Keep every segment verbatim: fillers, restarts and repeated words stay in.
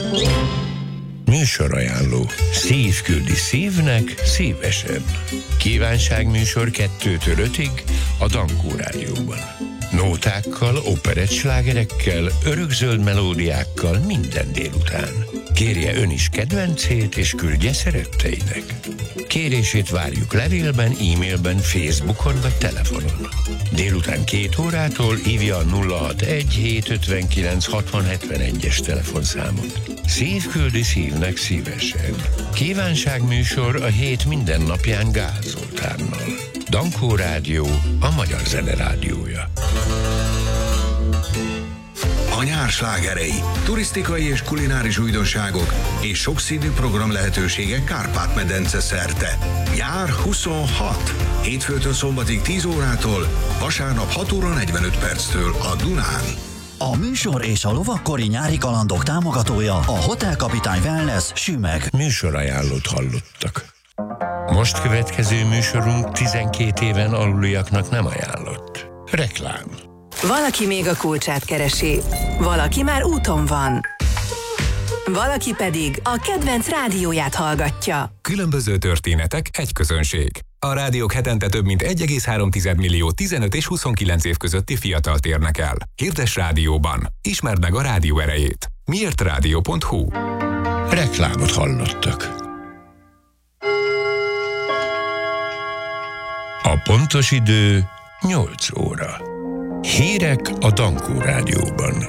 Műsorajánló. Szív küldi szívnek szívesen. Kívánságműsor kettőtől ötig a Dankó Rádióban. Nótákkal, operettslágerekkel, örökzöld melódiákkal minden délután. Kérje ön is kedvencét, és küldje szeretteinek. Kérését várjuk levélben, e-mailben, Facebookon vagy telefonon. Délután két órától hívja a nulla hatvanegy hétszázötvenkilenc hatvan hetvenegyes telefonszámot. Szív küldi szívnek szívesen. Kívánságműsor a hét minden napján Gál Zoltánnal. Dankó Rádió, a magyar zene rádiója. A nyár slágerei, turisztikai és kulináris újdonságok és sokszínű program lehetőségek Kárpát-medence szerte. Nyár huszonhat. Hétfőtől szombatig tíz órától, vasárnap hat óra negyvenöt perctől a Dunán. A műsor és a lovakkori nyári kalandok támogatója a Hotel Kapitány Wellness Sümeg. Műsorajánlót hallottak. Most következő műsorunk tizenkét éven aluliaknak nem ajánlott. Reklám. Valaki még a kulcsát keresi, valaki már úton van, valaki pedig a kedvenc rádióját hallgatja. Különböző történetek, egy közönség. A rádiók hetente több mint egy egész három millió tizenöt és huszonkilenc év közötti fiatalt érnek el. Hirdess rádióban. Ismerd meg a rádió erejét. miért rádió pont hu. Reklámot hallottak. A pontos idő nyolc óra. Hírek a Dankó Rádióban.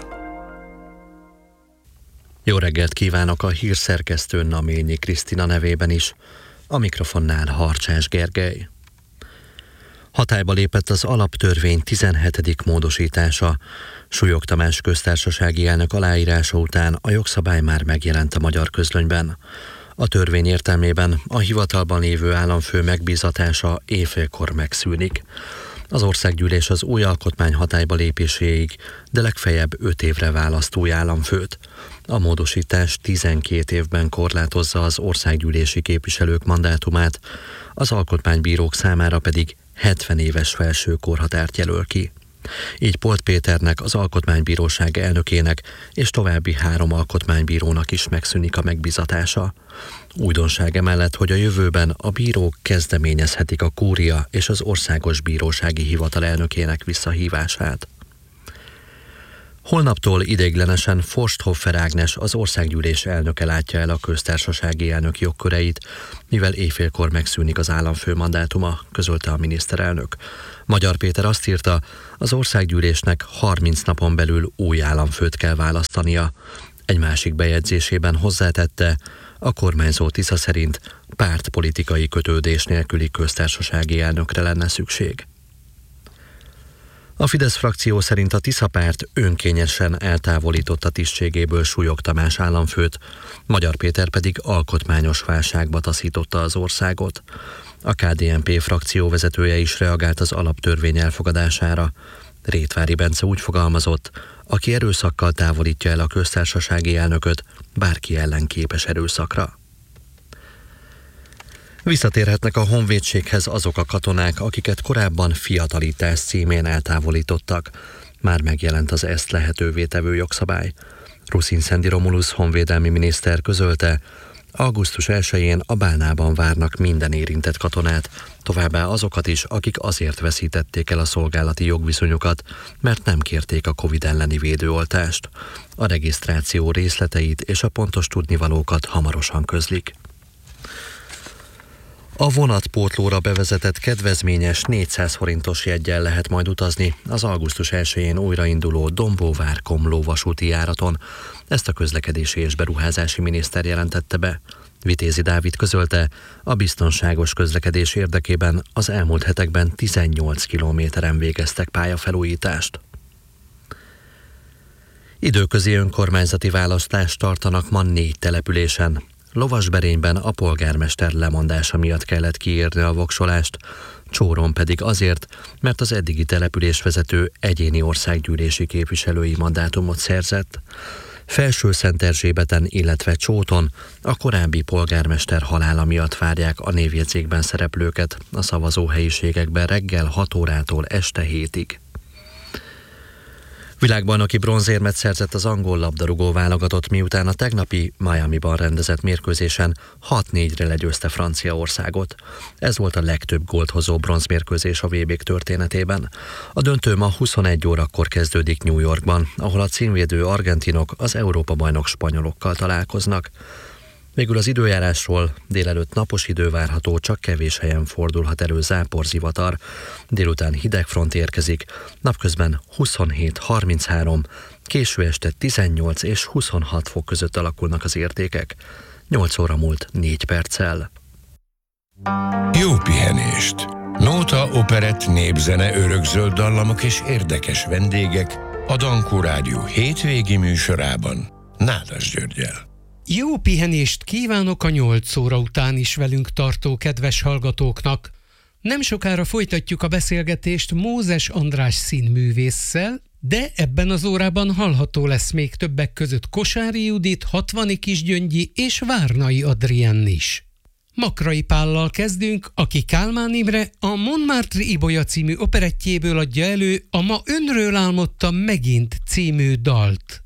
Jó reggelt kívánok a hírszerkesztő Naményi Krisztina nevében is. A mikrofonnál Harcsás Gergely. Hatályba lépett az alaptörvény tizenhetedik módosítása. Súlyog Tamás köztársasági elnök aláírása után a jogszabály már megjelent a Magyar Közlönyben. A törvény értelmében a hivatalban lévő államfő megbízatása éjfélkor megszűnik. Az országgyűlés az új alkotmány hatályba lépéséig, de legfeljebb öt évre választ új államfőt. A módosítás tizenkét évben korlátozza az országgyűlési képviselők mandátumát, az alkotmánybírók számára pedig hetven éves felső korhatárt jelöl ki. Így Polt Péternek, az Alkotmánybíróság elnökének és további három alkotmánybírónak is megszűnik a megbízatása. Újdonság emellett, hogy a jövőben a bírók kezdeményezhetik a kúria és az Országos Bírósági Hivatal elnökének visszahívását. Holnaptól ideiglenesen Forsthoffer Ágnes, az országgyűlés elnöke látja el a köztársasági elnök jogköreit, mivel éjfélkor megszűnik az államfő mandátuma, közölte a miniszterelnök. Magyar Péter azt írta, az országgyűlésnek harminc napon belül új államfőt kell választania. Egy másik bejegyzésében hozzátette, a kormányzó Tisza szerint pártpolitikai kötődés nélküli köztársasági elnökre lenne szükség. A Fidesz frakció szerint a Tisza párt önkényesen eltávolította tisztségéből Súlyog Tamás államfőt, Magyar Péter pedig alkotmányos válságba taszította az országot. A ká dé en pé frakció vezetője is reagált az alaptörvény elfogadására. Rétvári Bence úgy fogalmazott, aki erőszakkal távolítja el a köztársasági elnököt, bárki ellen képes erőszakra. Visszatérhetnek a honvédséghez azok a katonák, akiket korábban fiatalítás címén eltávolítottak. Már megjelent az ezt lehetővé tevő jogszabály. Ruszin Szendi Romulusz honvédelmi miniszter közölte, augusztus elsején a Bálnában várnak minden érintett katonát, továbbá azokat is, akik azért veszítették el a szolgálati jogviszonyukat, mert nem kérték a Covid elleni védőoltást. A regisztráció részleteit és a pontos tudnivalókat hamarosan közlik. A vonatpótlóra bevezetett kedvezményes négyszáz forintos jeggyel lehet majd utazni az augusztus elsején újrainduló Dombóvár-Komló vasúti járaton. Ezt a közlekedési és beruházási miniszter jelentette be. Vitézi Dávid közölte, a biztonságos közlekedés érdekében az elmúlt hetekben tizennyolc kilométeren végeztek pályafelújítást. Időközi önkormányzati választást tartanak ma négy településen. Lovasberényben a polgármester lemondása miatt kellett kiírni a voksolást, Csóron pedig azért, mert az eddigi településvezető egyéni országgyűlési képviselői mandátumot szerzett. Felső-Szenterzsébeten, illetve Csóton a korábbi polgármester halála miatt várják a névjegyzékben szereplőket a szavazóhelyiségekben reggel hat órától este hétig. Világbajnoki bronzérmet szerzett az angol labdarúgó válogatott, miután a tegnapi Miamiban rendezett mérkőzésen hat négyre legyőzte Franciaországot. Ez volt a legtöbb gólt hozó bronzmérkőzés a vé bék történetében. A döntő ma huszonegy órakor kezdődik New Yorkban, ahol a címvédő argentinok az Európa-bajnok spanyolokkal találkoznak. Végül az időjárásról: délelőtt napos idő várható, csak kevés helyen fordulhat elő záporzivatar. Délután hideg front érkezik, napközben huszonhét harminchárom, késő este tizennyolc és huszonhat fok között alakulnak az értékek. nyolc óra múlt négy perccel. Jó pihenést! Nóta, operett, népzene, örökzöld dallamok és érdekes vendégek a Dankó Rádió hétvégi műsorában Nádas Györggyel. Jó pihenést kívánok a nyolc óra után is velünk tartó kedves hallgatóknak. Nem sokára folytatjuk a beszélgetést Mózes András színművésszel, de ebben az órában hallható lesz még többek között Kosári Judit, Hatvani Kisgyöngyi és Várnai Adrien is. Makrai Pállal kezdünk, aki Kálmán Imre a Montmartre Ibolya című operettjéből adja elő a Ma önről álmodtam megint című dalt.